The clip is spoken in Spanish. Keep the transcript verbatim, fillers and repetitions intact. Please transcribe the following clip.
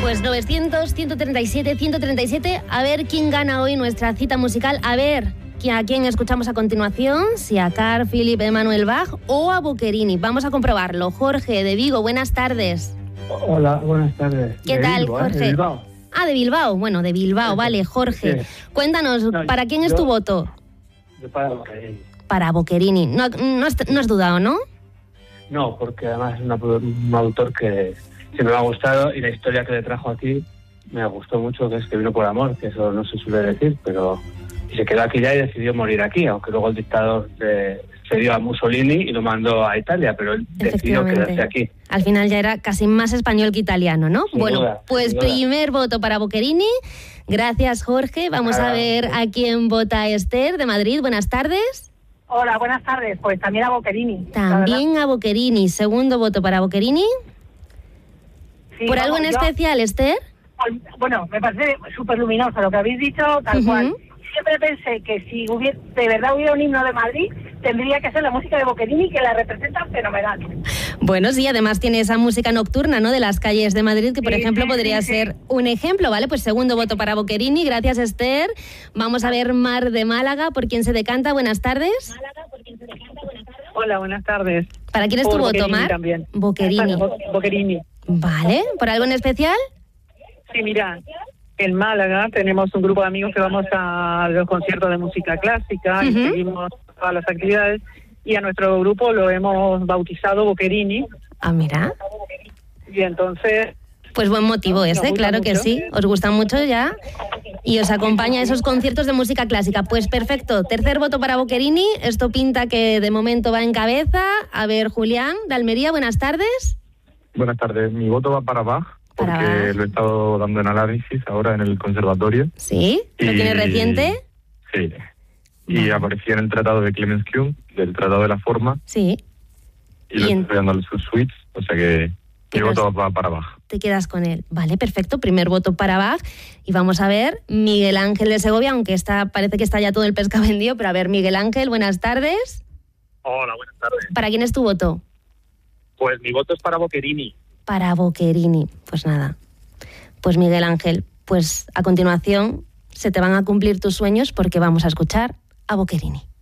Pues novecientos, ciento treinta y siete, ciento treinta y siete. A ver quién gana hoy nuestra cita musical. A ver a quién escuchamos a continuación. Si a Carl Philipp Emanuel Bach o a Boccherini. Vamos a comprobarlo. Jorge de Vigo, buenas tardes. Hola, buenas tardes. ¿Qué de tal, Bilbo, Jorge? ¿eh? De Bilbao. Ah, de Bilbao. Bueno, de Bilbao, Sí, vale, Jorge. sí. Cuéntanos, No, ¿para quién es yo- tu voto? Yo para Boccherini. Para Boccherini. No, no, has, no has dudado, ¿no? No, porque además es una- un autor que siempre me ha gustado y la historia que le trajo aquí me gustó mucho, que es que vino por amor, que eso no se suele decir, pero y se quedó aquí ya y decidió morir aquí, aunque luego el dictador eh, se dio a Mussolini y lo mandó a Italia, pero él decidió quedarse aquí. Al final ya era casi más español que italiano, ¿no? Sin bueno, duda, pues sin duda. primer voto para Boccherini. Gracias, Jorge. Vamos Nada. a ver a quién vota Esther de Madrid. Buenas tardes. Hola, buenas tardes. Pues también a Boccherini. la También a Boccherini. Segundo voto para Boccherini. verdad. Sí, ¿Por algo en vamos, yo- especial, Esther? Bueno, me parece súper luminoso lo que habéis dicho, tal Ujú. cual. Siempre pensé que si hubiera, de verdad hubiera un himno de Madrid, tendría que ser la música de Boccherini, que la representa fenomenal. Bueno, sí, además tiene esa música nocturna, ¿no? De las calles de Madrid, que por Sí, ejemplo sí, podría sí, sí. ser un ejemplo, ¿vale? Pues segundo voto para Boccherini. Gracias, Esther. Vamos a ver Mar de Málaga, ¿por quién se decanta? Buenas tardes. Hola, buenas tardes. ¿Para quién es tu Por voto, Boccherini Mar? también. Boccherini. Bo- Boccherini. Vale, ¿por algo en especial? Sí, mira, en Málaga tenemos un grupo de amigos que vamos a los conciertos de música clásica y Ujú. seguimos todas las actividades. Y a nuestro grupo lo hemos bautizado Boccherini. Ah, mira. Y entonces, Pues buen motivo Nos ese, gusta claro que mucho. sí. Os gusta mucho ya. Y os acompaña a esos conciertos de música clásica. Pues perfecto. Tercer voto para Boccherini. Esto pinta que de momento va en cabeza. A ver, Julián, de Almería, buenas tardes. Buenas tardes. Mi voto va para Bach, porque Para Bach. lo he estado dando en análisis ahora en el conservatorio. ¿Sí? ¿Lo Y- tiene reciente? Sí. Y Vale. aparecía en el tratado de Clemens Kuhn, del Tratado de la Forma, Sí. y lo Y en- estoy dando sus suites, o sea que ¿Qué mi voto pasa? va para Bach. Te quedas con él. Vale, perfecto. Primer voto para Bach. Y vamos a ver Miguel Ángel de Segovia, aunque está, parece que está ya todo el pescado vendido, pero a ver, Miguel Ángel, buenas tardes. Hola, buenas tardes. ¿Para quién es tu voto? Pues mi voto es para Boccherini. Para Boccherini. Pues nada. Pues Miguel Ángel, pues a continuación se te van a cumplir tus sueños porque vamos a escuchar a Boccherini.